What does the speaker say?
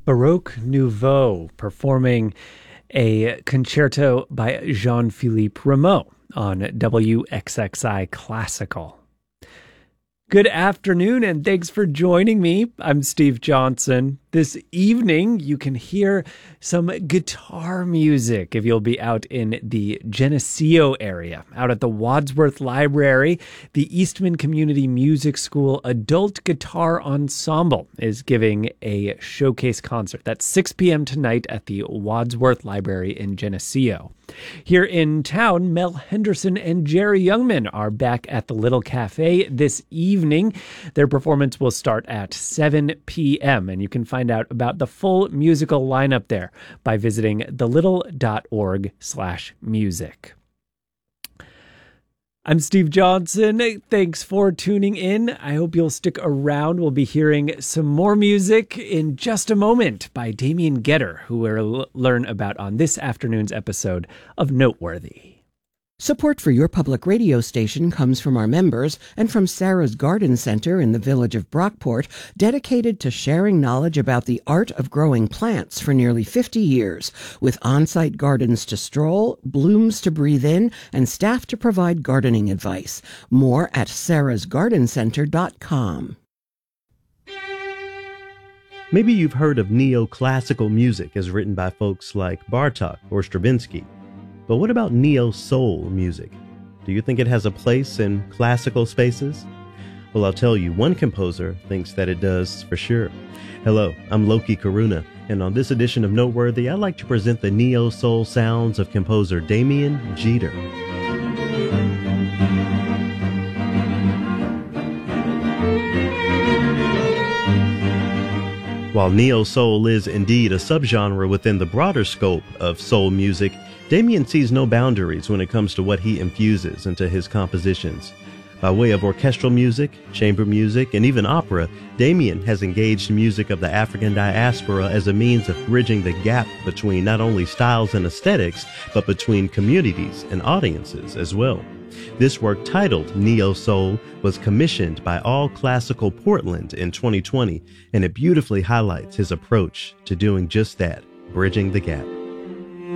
Baroque Nouveau performing a concerto by Jean-Philippe Rameau on WXXI Classical. Good afternoon, and thanks for joining me. I'm Steve Johnson. This evening, you can hear some guitar music if you'll be out in the Geneseo area, out at the Wadsworth Library. The Eastman Community Music School Adult Guitar Ensemble is giving a showcase concert. That's 6 p.m. tonight at the Wadsworth Library in Geneseo. Here in town, Mel Henderson and Jerry Youngman are back at the Little Cafe this evening. Their performance will start at 7 p.m., and you can find out about the full musical lineup there by visiting thelittle.org/music. I'm Steve Johnson. Thanks for tuning in. I hope you'll stick around. We'll be hearing some more music in just a moment by Damien Getter, who we'll learn about on this afternoon's episode of Noteworthy. Support for your public radio station comes from our members and from Sarah's Garden Center in the village of Brockport, dedicated to sharing knowledge about the art of growing plants for nearly 50 years, with on-site gardens to stroll, blooms to breathe in, and staff to provide gardening advice. More at sarahsgardencenter.com. Maybe you've heard of neoclassical music as written by folks like Bartók or Stravinsky. But what about neo-soul music? Do you think it has a place in classical spaces? Well, I'll tell you, one composer thinks that it does for sure. Hello, I'm Loki Karuna, and on this edition of Noteworthy, I'd like to present the neo-soul sounds of composer Damien Jeter. While neo-soul is indeed a subgenre within the broader scope of soul music, Damien sees no boundaries when it comes to what he infuses into his compositions. By way of orchestral music, chamber music, and even opera, Damien has engaged music of the African diaspora as a means of bridging the gap between not only styles and aesthetics, but between communities and audiences as well. This work, titled Neo Soul, was commissioned by All Classical Portland in 2020, and it beautifully highlights his approach to doing just that, bridging the gap.